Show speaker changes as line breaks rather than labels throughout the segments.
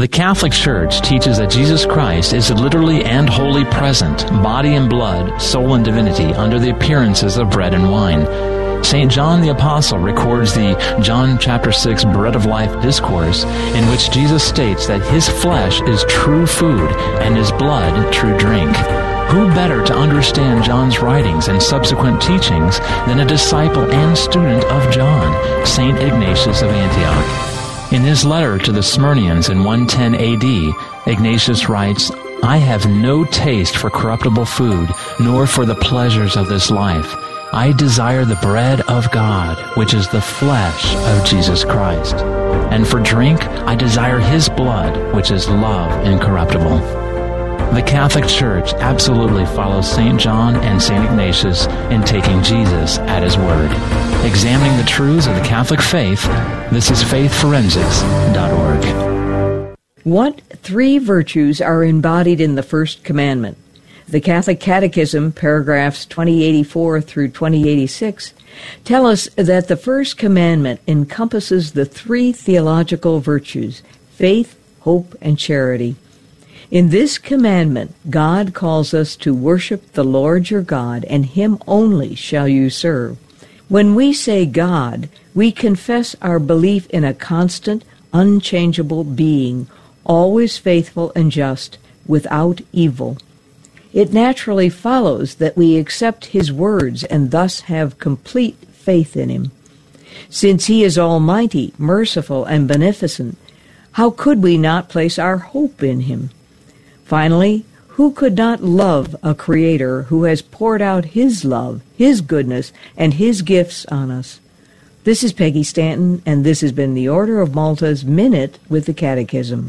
The Catholic Church teaches that Jesus Christ is literally and wholly present, body and blood, soul and divinity, under the appearances of bread and wine. St. John the Apostle records the John chapter 6 Bread of Life discourse, in which Jesus states that his flesh is true food and his blood true drink. Who better to understand John's writings and subsequent teachings than a disciple and student of John, St. Ignatius of Antioch? In his letter to the Smyrnians in 110 AD, Ignatius writes, "I have no taste for corruptible food, nor for the pleasures of this life. I desire the bread of God, which is the flesh of Jesus Christ. And for drink, I desire his blood, which is love incorruptible." The Catholic Church absolutely follows St. John and St. Ignatius in taking Jesus at his word. Examining the truths of the Catholic faith, this is faithforensics.org.
What 3 virtues are embodied in the first commandment? The Catholic Catechism, paragraphs 2084 through 2086, tell us that the first commandment encompasses the 3 theological virtues, faith, hope, and charity. In this commandment, God calls us to worship the Lord your God, and him only shall you serve. When we say God, we confess our belief in a constant, unchangeable being, always faithful and just, without evil. It naturally follows that we accept his words and thus have complete faith in him. Since he is almighty, merciful, and beneficent, how could we not place our hope in him? Finally, who could not love a Creator who has poured out his love, his goodness, and his gifts on us? This is Peggy Stanton, and this has been the Order of Malta's Minute with the Catechism.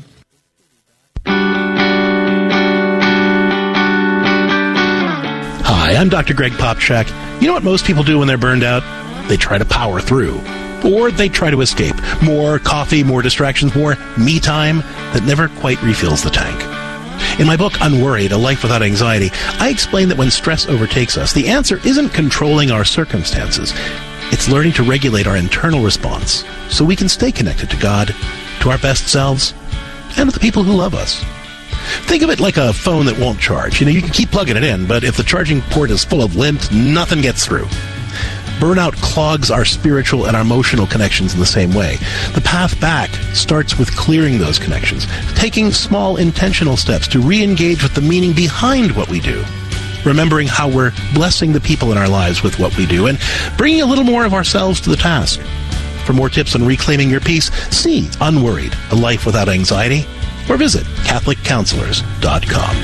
Hi, I'm Dr. Greg Popchak. You know what most people do when they're burned out? They try to power through. Or they try to escape. More coffee, more distractions, more me time that never quite refills the tank. In my book, Unworried, A Life Without Anxiety, I explain that when stress overtakes us, the answer isn't controlling our circumstances. It's learning to regulate our internal response so we can stay connected to God, to our best selves, and to the people who love us. Think of it like a phone that won't charge. You can keep plugging it in, but if the charging port is full of lint, nothing gets through. Burnout clogs our spiritual and our emotional connections in the same way. The path back starts with clearing those connections, taking small intentional steps to re-engage with the meaning behind what we do, remembering how we're blessing the people in our lives with what we do, and bringing a little more of ourselves to the task. For more tips on reclaiming your peace, see Unworried, A Life Without Anxiety, or visit CatholicCounselors.com.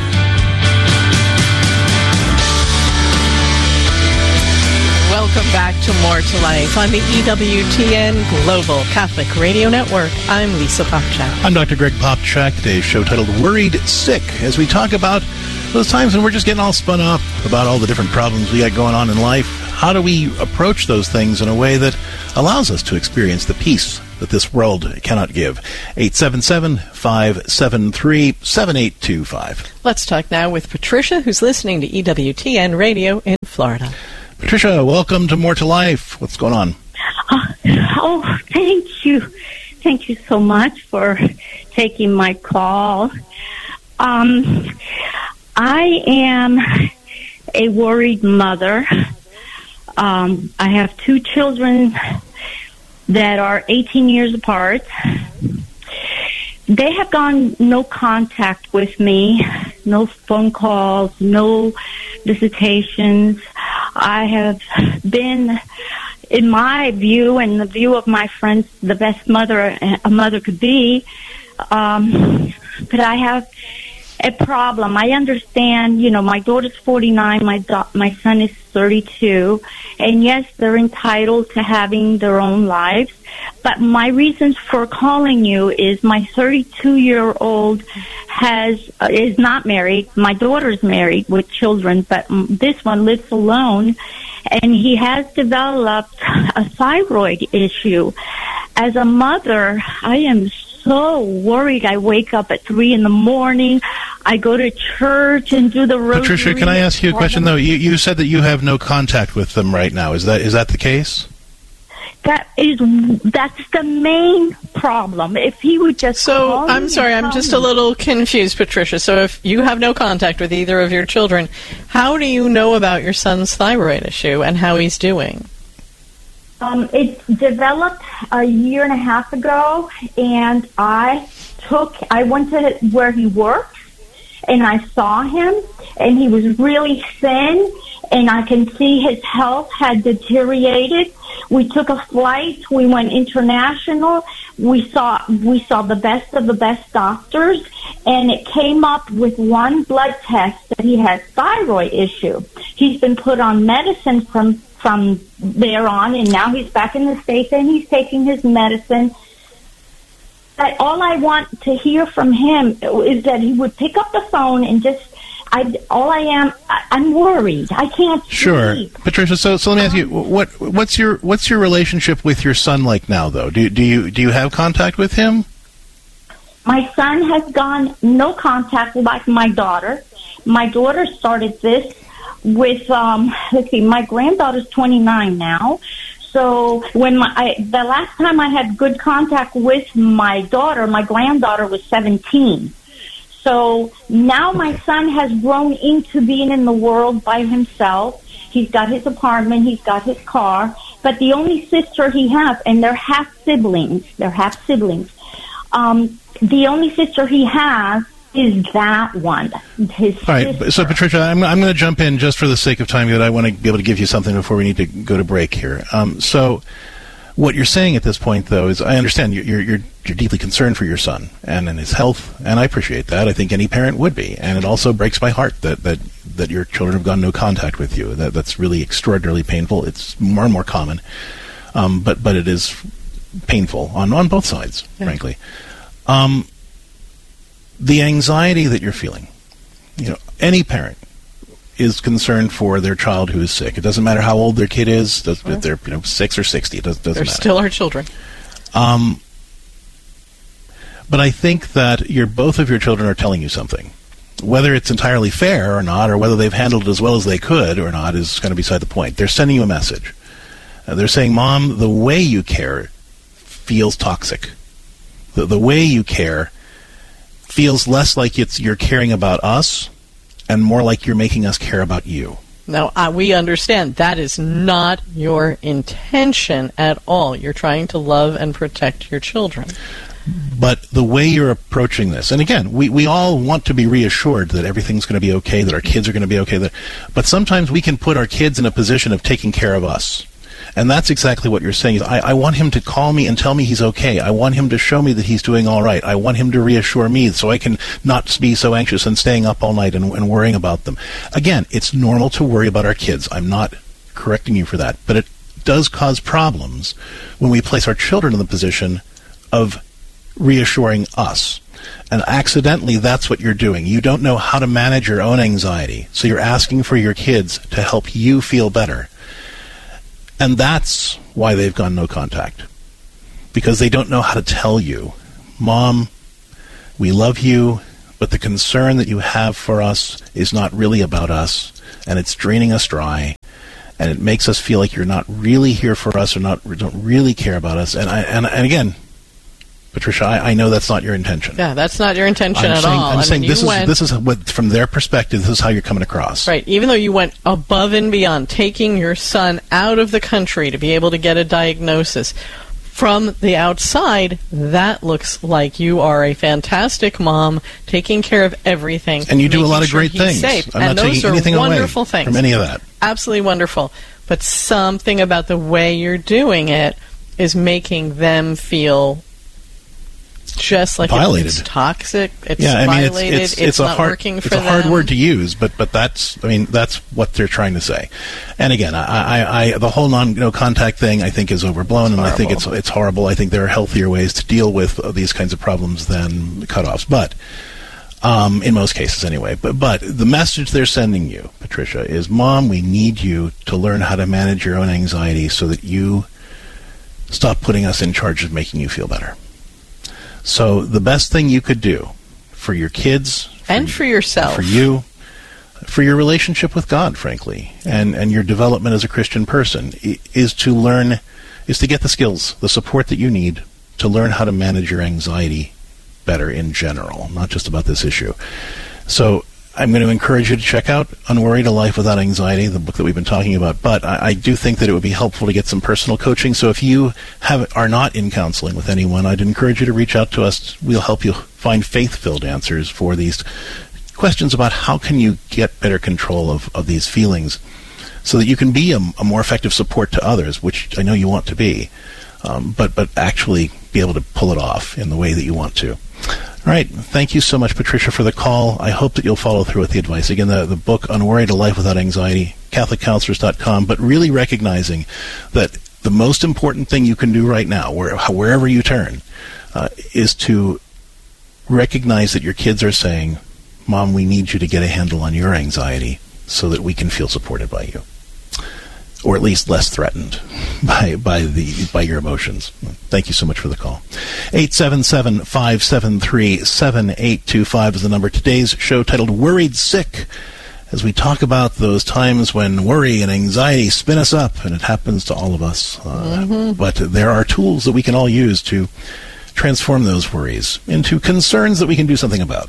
Welcome back to More to Life on the EWTN Global Catholic Radio Network. I'm Lisa Popchak.
I'm Dr. Greg Popchak. Today's show titled Worried Sick, as we talk about those times when we're just getting all spun up about all the different problems we got going on in life. How do we approach those things in a way that allows us to experience the peace that this world cannot give? 877-573-7825.
Let's talk now with Patricia, who's listening to EWTN Radio in Florida.
Patricia, welcome to More to Life. What's going on?
Thank you. Thank you so much for taking my call. I am a worried mother. I have 2 children that are 18 years apart. They have gone no contact with me, no phone calls, no visitations. I have been, in my view and the view of my friends, the best mother a mother could be. But I have a problem. I understand, my daughter's 49, my son is 32, and yes, they're entitled to having their own lives. But my reasons for calling you is my 32-year-old is not married. My daughter's married with children, but this one lives alone, and he has developed a thyroid issue. As a mother, I am so worried. I wake up at 3 a.m. I go to church and do the rosary.
Patricia, can I ask you a question, though? You said that you have no contact with them right now. Is that the case?
That's the main problem. If he would just call me.
I'm sorry, I'm just a little confused, Patricia. So if you have no contact with either of your children, how do you know about your son's thyroid issue and how he's doing?
It developed a year and a half ago, and I went to where he works, and I saw him, and he was really thin, and I can see his health had deteriorated. We took a flight. We went international. We saw the best of the best doctors, and it came up with one blood test that he has thyroid issue. He's been put on medicine from there on, and now he's back in the States, and he's taking his medicine. But all I want to hear from him is that he would pick up the phone and just, I'm worried. I can't
Sure.
sleep.
Patricia, so let me ask you, what's your relationship with your son like now, though? Do you have contact with him?
My son has gone no contact like my daughter. My daughter started this with, my granddaughter's 29 now. So when the last time I had good contact with my granddaughter was 17. So now my son has grown into being in the world by himself. He's got his apartment, he's got his car, but the only sister he has, and they're half siblings. The only sister he has is that one, his sister.
All right, so Patricia, I'm going to jump in just for the sake of time, because I want to be able to give you something before we need to go to break here. So what you're saying at this point, though, is I understand you're deeply concerned for your son and his health, and I appreciate that. I think any parent would be, and it also breaks my heart that your children have gone no contact with you. That's really extraordinarily painful. It's more and more common, but it is painful on both sides, frankly. The anxiety that you're feeling, any parent is concerned for their child who is sick. It doesn't matter how old their kid is, if they're 6 or 60, it doesn't matter.
They're still our children.
But I think that both of your children are telling you something. Whether it's entirely fair or not, or whether they've handled it as well as they could or not, is kind of beside the point. They're sending you a message. They're saying, Mom, the way you care feels toxic. The way you care feels less like you're caring about us and more like you're making us care about you.
Now, we understand that is not your intention at all. You're trying to love and protect your children.
But the way you're approaching this, and again, we all want to be reassured that everything's going to be okay, that our kids are going to be okay, but sometimes we can put our kids in a position of taking care of us. And that's exactly what you're saying. Is I want him to call me and tell me he's okay. I want him to show me that he's doing all right. I want him to reassure me so I can not be so anxious and staying up all night and worrying about them. Again, it's normal to worry about our kids. I'm not correcting you for that. But it does cause problems when we place our children in the position of reassuring us. And accidentally, that's what you're doing. You don't know how to manage your own anxiety, so you're asking for your kids to help you feel better. And that's why they've gone no contact. Because they don't know how to tell you, Mom, we love you, but the concern that you have for us is not really about us, and it's draining us dry, and it makes us feel like you're not really here for us or don't really care about us. And again, Patricia, I know that's not your intention.
Yeah, that's not your intention at all.
I'm saying this is what, from their perspective, this is how you're coming across.
Right. Even though you went above and beyond, taking your son out of the country to be able to get a diagnosis, from the outside, that looks like you are a fantastic mom, taking care of everything.
And you do a lot of great things.
Safe.
I'm not taking anything away
wonderful things
from any of that.
Absolutely wonderful. But something about the way you're doing it is making them feel just like
violated.
It's toxic. It's
violated.
It's not working for them.
It's a hard word to use, but that's what they're trying to say. And again, I the whole no contact thing I think is overblown, and I think it's horrible. I think there are healthier ways to deal with these kinds of problems than cutoffs, but in most cases anyway. But the message they're sending you, Patricia, is, Mom, we need you to learn how to manage your own anxiety so that you stop putting us in charge of making you feel better. So the best thing you could do for your kids
and for yourself,
for you, for your relationship with God, frankly, and your development as a Christian person, is to learn is to get the skills, the support that you need to learn how to manage your anxiety better in general, not just about this issue. So I'm going to encourage you to check out Unworried, A Life Without Anxiety, the book that we've been talking about. But I do think that it would be helpful to get some personal coaching. So if you are not in counseling with anyone, I'd encourage you to reach out to us. We'll help you find faith-filled answers for these questions about how can you get better control of these feelings so that you can be a more effective support to others, which I know you want to be, but actually be able to pull it off in the way that you want to. All right. Thank you so much, Patricia, for the call. I hope that you'll follow through with the advice. Again, the book, Unworried, A Life Without Anxiety, CatholicCounselors.com, but really recognizing that the most important thing you can do right now, wherever you turn, is to recognize that your kids are saying, Mom, we need you to get a handle on your anxiety so that we can feel supported by you, or at least less threatened by your emotions. Thank you so much for the call. 877-573-7825 is the number. Today's show titled Worried Sick, as we talk about those times when worry and anxiety spin us up, and it happens to all of us. But there are tools that we can all use to transform those worries into concerns that we can do something about.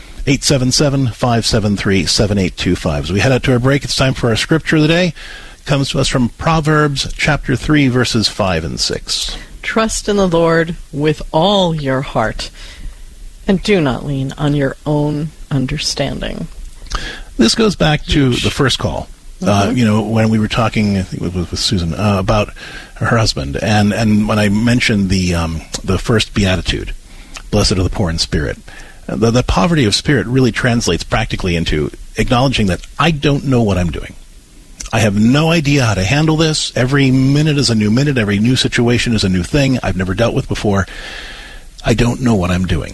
877-573-7825. As we head out to our break, it's time for our scripture of the day. Comes to us from Proverbs chapter 3, verses 5 and 6.
Trust in the Lord with all your heart, and do not lean on your own understanding.
This goes back to the first call. When we were talking with Susan about her husband, and when I mentioned the first beatitude, blessed are the poor in spirit. The poverty of spirit really translates practically into acknowledging that I don't know what I'm doing. I have no idea how to handle this. Every minute is a new minute. Every new situation is a new thing I've never dealt with before. I don't know what I'm doing.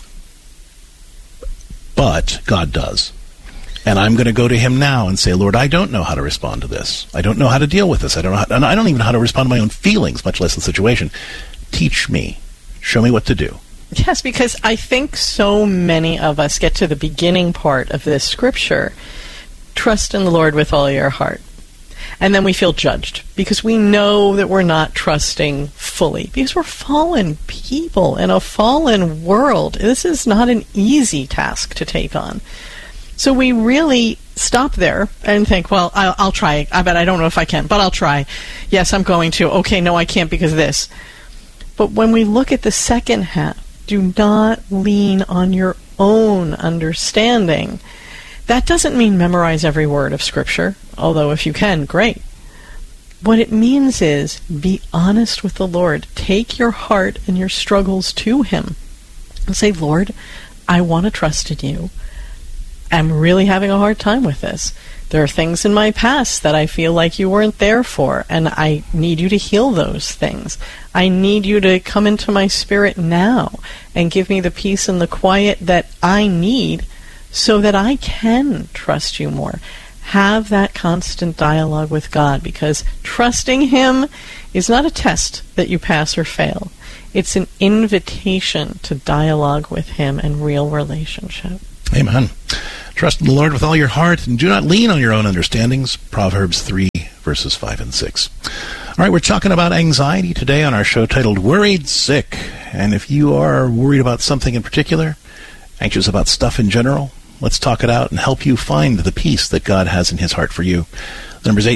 But God does. And I'm going to go to him now and say, Lord, I don't know how to respond to this. I don't know how to deal with this. I don't even know how to respond to my own feelings, much less the situation. Teach me. Show me what to do.
Yes, because I think so many of us get to the beginning part of this scripture, trust in the Lord with all your heart. And then we feel judged because we know that we're not trusting fully because we're fallen people in a fallen world. This is not an easy task to take on. So we really stop there and think, well, I'll try. I bet I don't know if I can, but I'll try. Yes, I'm going to. Okay, no, I can't because of this. But when we look at the second half, do not lean on your own understanding. That doesn't mean memorize every word of Scripture, although if you can, great. What it means is be honest with the Lord. Take your heart and your struggles to him. And say, Lord, I want to trust in you. I'm really having a hard time with this. There are things in my past that I feel like you weren't there for, and I need you to heal those things. I need you to come into my spirit now and give me the peace and the quiet that I need so that I can trust you more. Have that constant dialogue with God, because trusting him is not a test that you pass or fail. It's an invitation to dialogue with him and real relationship.
Amen. Trust in the Lord with all your heart and do not lean on your own understandings. Proverbs 3, verses 5 and 6. All right, we're talking about anxiety today on our show titled Worried Sick. And if you are worried about something in particular, anxious about stuff in general, let's talk it out and help you find the peace that God has in his heart for you. The number is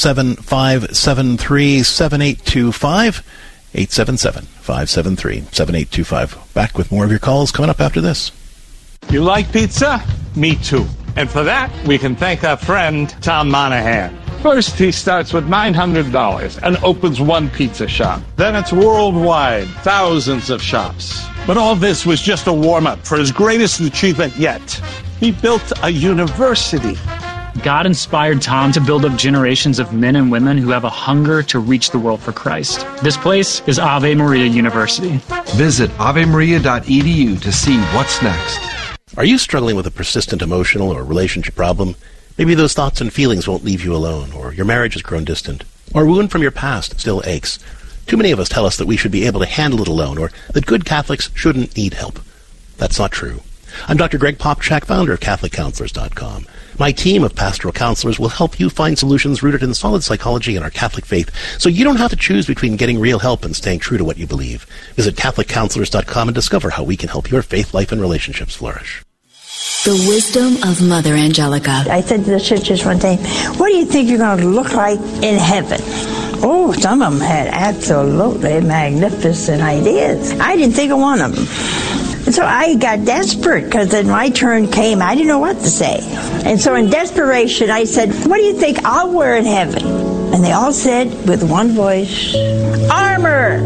877-573-7825. 877-573-7825. Back with more of your calls coming up after this.
You like pizza? Me too. And for that, we can thank our friend, Tom Monahan. First, he starts with $900 and opens one pizza shop. Then it's worldwide, thousands of shops. But all this was just a warm-up for his greatest achievement yet. He built a university.
God inspired Tom to build up generations of men and women who have a hunger to reach the world for Christ. This place is Ave Maria University.
Visit avemaria.edu to see what's next.
Are you struggling with a persistent emotional or relationship problem? Maybe those thoughts and feelings won't leave you alone, or your marriage has grown distant, or a wound from your past still aches. Too many of us tell us that we should be able to handle it alone, or that good Catholics shouldn't need help. That's not true. I'm Dr. Greg Popchak, founder of CatholicCounselors.com. My team of pastoral counselors will help you find solutions rooted in solid psychology and our Catholic faith, so you don't have to choose between getting real help and staying true to what you believe. Visit CatholicCounselors.com and discover how we can help your faith life and relationships flourish.
The wisdom of Mother Angelica.
I said to the sisters one time, what do you think you're going to look like in heaven? Oh, some of them had absolutely magnificent ideas. I didn't think of one of them. And so I got desperate because then my turn came. I didn't know what to say. And so in desperation, I said, what do you think I'll wear in heaven? And they all said with one voice, armor.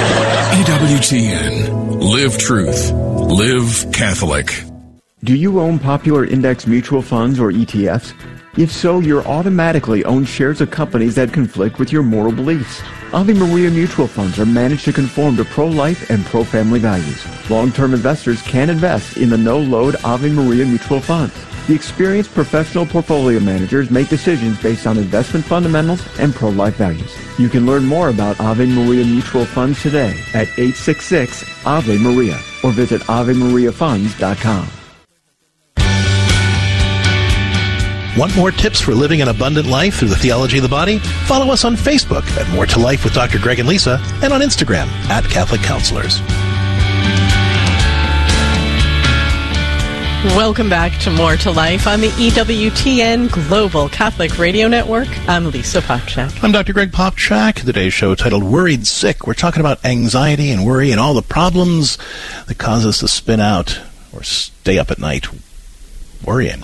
EWTN. Live truth. Live Catholic.
Do you own popular index mutual funds or ETFs? If so, you're automatically own shares of companies that conflict with your moral beliefs. Ave Maria mutual funds are managed to conform to pro-life and pro-family values. Long-term investors can invest in the no-load Ave Maria mutual funds. The experienced professional portfolio managers make decisions based on investment fundamentals and pro-life values. You can learn more about Ave Maria mutual funds today at 866-AVE-MARIA or visit AveMariaFunds.com.
Want more tips for living an abundant life through the theology of the body? Follow us on Facebook at More to Life with Dr. Greg and Lisa, and on Instagram at Catholic Counselors.
Welcome back to More to Life on the EWTN Global Catholic Radio Network. I'm Lisa Popchak.
I'm Dr. Greg Popchak. Today's show titled Worried Sick. We're talking about anxiety and worry and all the problems that cause us to spin out or stay up at night worrying.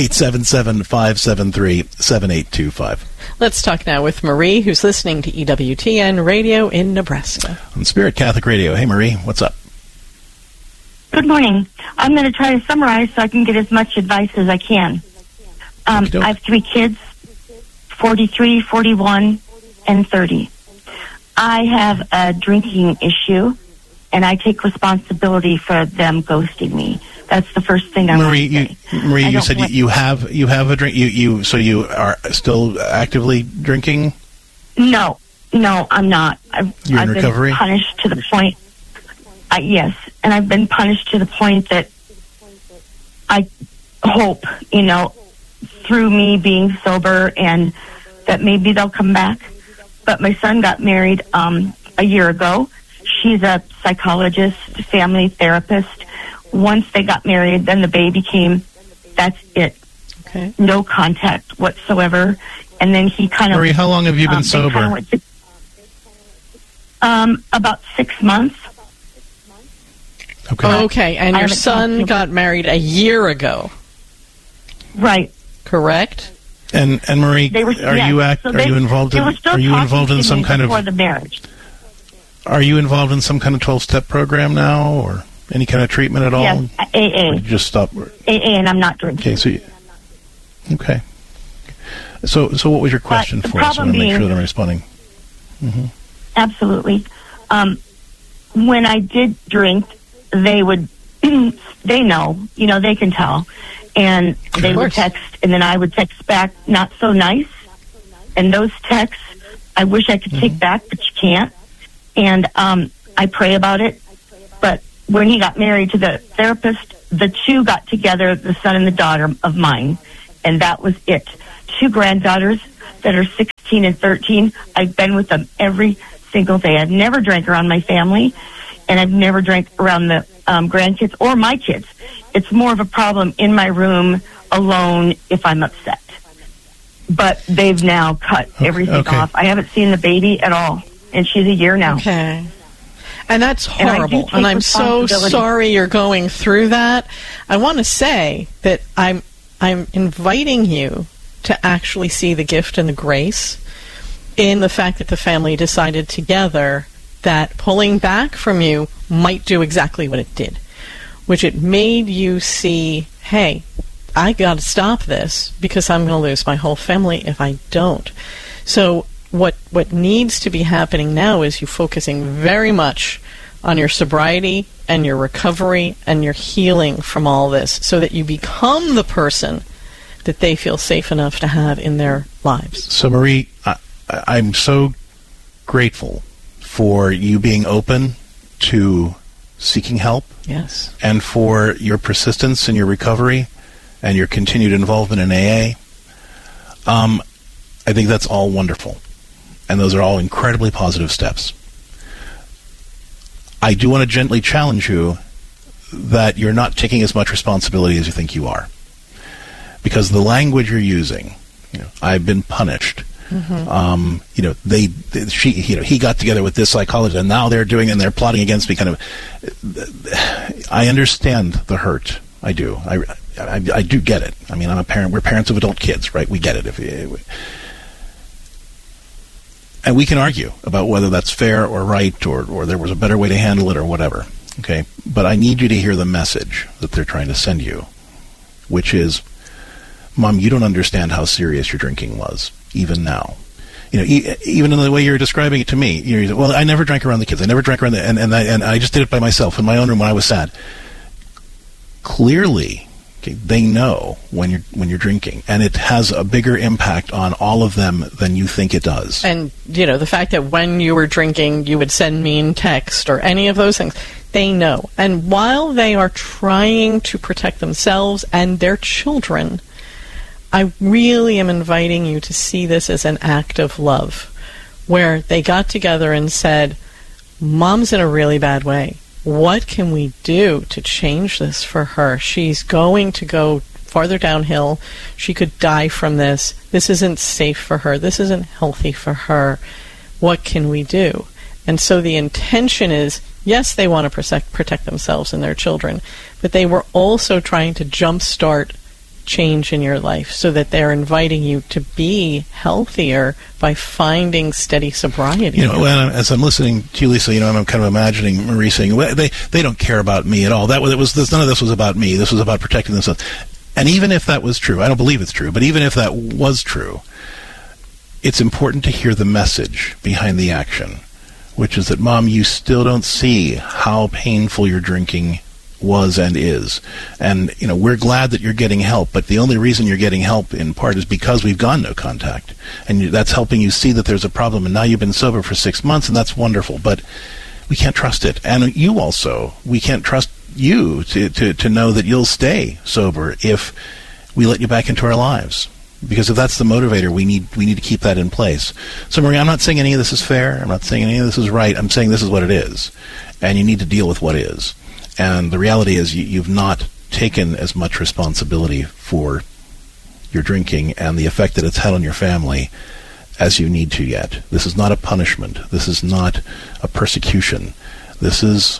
877-573-7825.
Let's talk now with Marie, who's listening to EWTN Radio in Nebraska.
On Spirit Catholic Radio. Hey, Marie, what's up?
Good morning. I'm going to try to summarize so I can get as much advice as I can. I have 3 kids, 43, 41, and 30. I have a drinking issue, and I take responsibility for them ghosting me. That's the first thing I want to say.
Marie, you said you have a drink. So you are still actively drinking?
No, I'm not.
You're in recovery?
Been punished to the point. Yes, and I've been punished to the point that I hope, through me being sober, and that maybe they'll come back. But my son got married a year ago. She's a psychologist, family therapist. Once they got married, then the baby came. That's it.
Okay.
No contact whatsoever. And then he kind of...
Marie, how long have you been sober?
About 6 months.
Okay, and your son got married a year ago.
Right.
Correct?
And Marie, are you involved in some kind of...
Before the marriage.
Are you involved in some kind of 12-step program now, or any kind of treatment at all?
Yes, AA.
Or you just stop?
AA, and I'm not drinking.
Okay, so what was your question for us? I want to make sure that I'm responding. Mm-hmm.
Absolutely. When I did drink, they would, they know, they can tell. And they would text, and then I would text back, not so nice. And those texts, I wish I could take back, but you can't. And I pray about it. But when he got married to the therapist, the two got together, the son and the daughter of mine. And that was it. 2 granddaughters that are 16 and 13. I've been with them every single day. I've never drank around my family, and I've never drank around the grandkids or my kids. It's more of a problem in my room alone if I'm upset. But they've now cut everything off. I haven't seen the baby at all, and she's a year now.
Okay. And that's horrible. And I'm so sorry you're going through that. I want to say that I'm inviting you to actually see the gift and the grace in the fact that the family decided together that pulling back from you might do exactly what it did, which it made you see, hey, I got to stop this because I'm going to lose my whole family if I don't. So what needs to be happening now is you focusing very much on your sobriety and your recovery and your healing from all this so that you become the person that they feel safe enough to have in their lives.
So, Marie, I'm so grateful for you being open to seeking help.
Yes.
And for your persistence in your recovery. and your continued involvement in AA, I think that's all wonderful. And those are all incredibly positive steps. I do want to gently challenge you that you're not taking as much responsibility as you think you are. Because the language you're using, I've been punished. Mm-hmm. He got together with this psychologist, and now they're doing, and they're plotting against me. Kind of, I understand the hurt. I do. I do get it. I mean, I'm a parent. We're parents of adult kids, right? We get it. And we can argue about whether that's fair or right, or there was a better way to handle it, or whatever. Okay, but I need you to hear the message that they're trying to send you, which is, Mom, you don't understand how serious your drinking was, even now. Even in the way you're describing it to me. Well, I never drank around the kids. I never drank around and I just did it by myself in my own room when I was sad. Clearly, they know when you're drinking, and it has a bigger impact on all of them than you think it does.
And the fact that when you were drinking, you would send mean text or any of those things. They know. And while they are trying to protect themselves and their children, I really am inviting you to see this as an act of love, where they got together and said, Mom's in a really bad way. What can we do to change this for her? She's going to go farther downhill. She could die from this. This isn't safe for her. This isn't healthy for her. What can we do? And so the intention is, yes, they want to protect themselves and their children, but they were also trying to jumpstart change in your life, so that they're inviting you to be healthier by finding steady sobriety.
As I'm listening to you, Lisa, I'm kind of imagining Marie saying, well, they don't care about me at all. None of this was about me. This was about protecting themselves. And even if that was true, I don't believe it's true, but even if that was true, it's important to hear the message behind the action, which is that, Mom, you still don't see how painful your drinking was and is. And, we're glad that you're getting help, but the only reason you're getting help in part is because we've gone no contact. And that's helping you see that there's a problem, and now you've been sober for 6 months, and that's wonderful, but we can't trust it. And you also, we can't trust you to know that you'll stay sober if we let you back into our lives. Because if that's the motivator, we need to keep that in place. So, Marie, I'm not saying any of this is fair. I'm not saying any of this is right. I'm saying this is what it is. And you need to deal with what is. And the reality is you've not taken as much responsibility for your drinking and the effect that it's had on your family as you need to yet. This is not a punishment. This is not a persecution. This is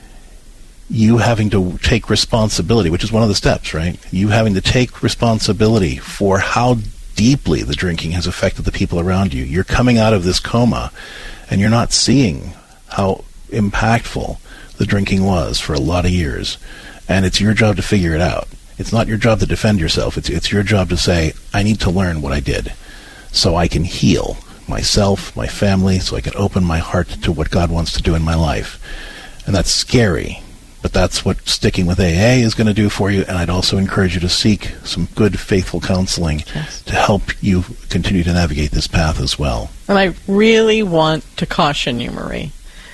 you having to take responsibility, which is one of the steps, right? You having to take responsibility for how deeply the drinking has affected the people around you. You're coming out of this coma, and you're not seeing how impactful the drinking was for a lot of years. And it's your job to figure it out. It's not your job to defend yourself. It's your job to say, I need to learn what I did so I can heal myself, my family, so I can open my heart to what God wants to do in my life. And that's scary, but that's what sticking with AA is going to do for you. And I'd also encourage you to seek some good, faithful counseling to help you continue to navigate this path as well.
And I really want to caution you, Marie.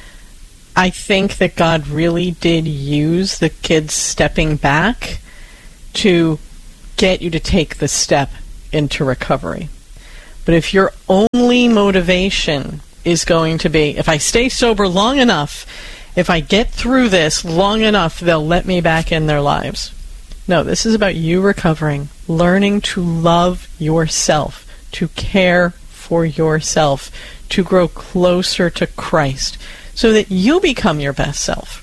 I think that God really did use the kids stepping back to get you to take the step into recovery. But if your only motivation is going to be, if I stay sober long enough, if I get through this long enough, they'll let me back in their lives. No, this is about you recovering, learning to love yourself, to care for yourself, to grow closer to Christ, so that you become your best self.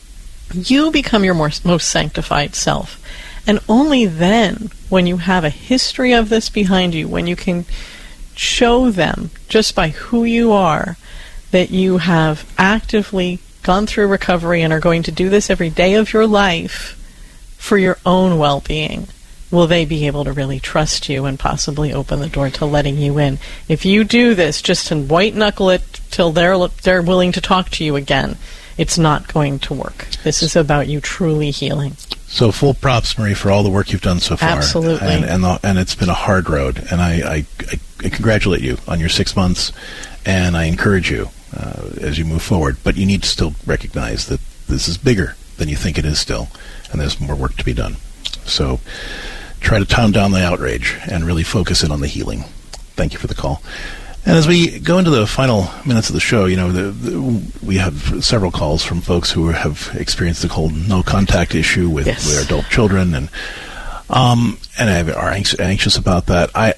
You become your most sanctified self. And only then, when you have a history of this behind you, when you can show them, just by who you are, that you have actively gone through recovery and are going to do this every day of your life for your own well-being, will they be able to really trust you and possibly open the door to letting you in. If you do this just to white-knuckle it till they're willing to talk to you again, it's not going to work. This is about you truly healing.
So full props, Marie, for all the work you've done so far.
Absolutely.
And it's been a hard road. And I congratulate you on your 6 months, and I encourage you as you move forward. But you need to still recognize that this is bigger than you think it is still, and there's more work to be done. So try to tone down the outrage and really focus in on the healing. Thank you for the call. And as we go into the final minutes of the show, we have several calls from folks who have experienced the whole no-contact issue with their adult children, and are anxious about that. I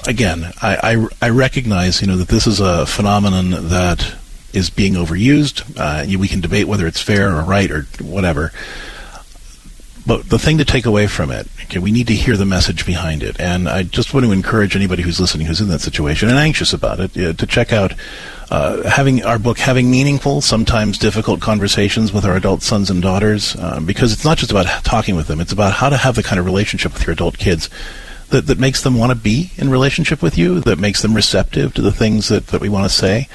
recognize, that this is a phenomenon that is being overused. We can debate whether it's fair or right or whatever. But the thing to take away from it, we need to hear the message behind it. And I just want to encourage anybody who's listening who's in that situation and anxious about it to check out having our book, Having Meaningful, Sometimes Difficult Conversations with Our Adult Sons and Daughters, because it's not just about talking with them. It's about how to have the kind of relationship with your adult kids that makes them want to be in relationship with you, that makes them receptive to the things that we want to say.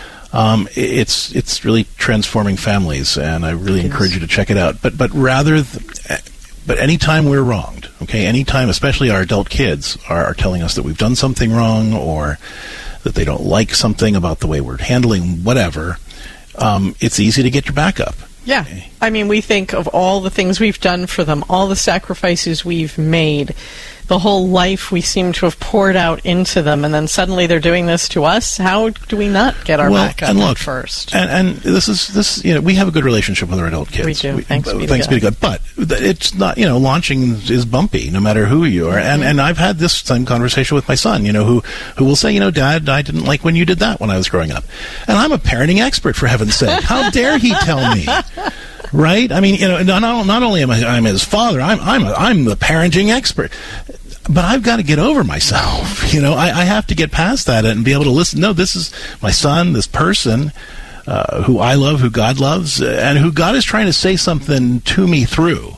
It's really transforming families, and I really encourage you to check it out. But anytime we're wronged, anytime, especially our adult kids are telling us that we've done something wrong or that they don't like something about the way we're handling whatever, it's easy to get your back up.
Yeah. I mean, we think of all the things we've done for them, all the sacrifices we've made, the whole life we seem to have poured out into them, and then suddenly they're doing this to us. How do we not get our back up at first?
And this we have a good relationship with our adult kids.
We do. Thanks be
to God. But it's not, launching is bumpy no matter who you are. Mm-hmm. And I've had this same conversation with my son, who will say, Dad, I didn't like when you did that when I was growing up. And I'm a parenting expert, for heaven's sake. How dare he tell me? Right? I mean, not only am I'm his father, I'm the parenting expert. But I've got to get over myself. I have to get past that and be able to listen. No, this is my son, this person who I love, who God loves, and who God is trying to say something to me through.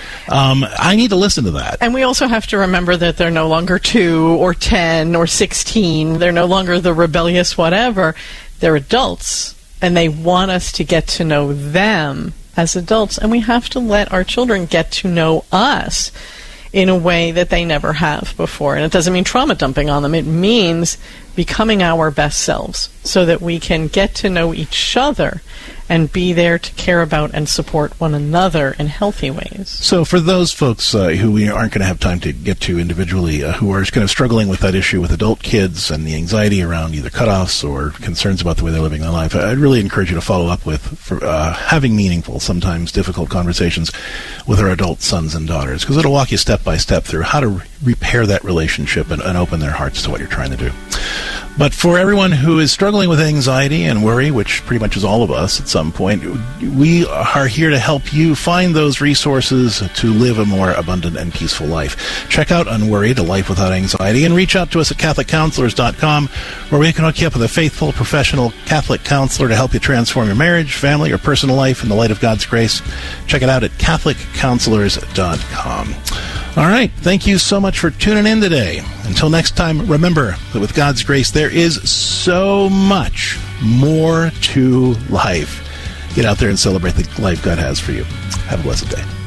I need to listen to that.
And we also have to remember that they're no longer 2 or 10 or 16. They're no longer the rebellious whatever. They're adults, and they want us to get to know them as adults, and we have to let our children get to know us in a way that they never have before. And it doesn't mean trauma dumping on them. It means becoming our best selves so that we can get to know each other and be there to care about and support one another in healthy ways.
So for those folks who we aren't going to have time to get to individually, who are kind of struggling with that issue with adult kids and the anxiety around either cutoffs or concerns about the way they're living their life, I'd really encourage you to follow up with having meaningful, sometimes difficult conversations with our adult sons and daughters, because it'll walk you step by step through how to repair that relationship and open their hearts to what you're trying to do. But for everyone who is struggling with anxiety and worry, which pretty much is all of us at some point, we are here to help you find those resources to live a more abundant and peaceful life. Check out Unworried, A Life Without Anxiety, and reach out to us at CatholicCounselors.com, where we can hook you up with a faithful, professional Catholic counselor to help you transform your marriage, family, or personal life in the light of God's grace. Check it out at CatholicCounselors.com. All right. Thank you so much for tuning in today. Until next time, remember that with God's grace, there is so much more to life. Get out there and celebrate the life God has for you. Have a blessed day.